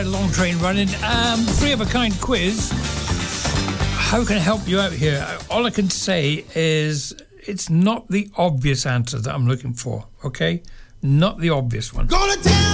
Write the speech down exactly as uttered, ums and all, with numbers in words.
Long train running. Um, three of a kind quiz. How can I help you out here? All I can say is it's not the obvious answer that I'm looking for, okay? Not the obvious one. Gonna tell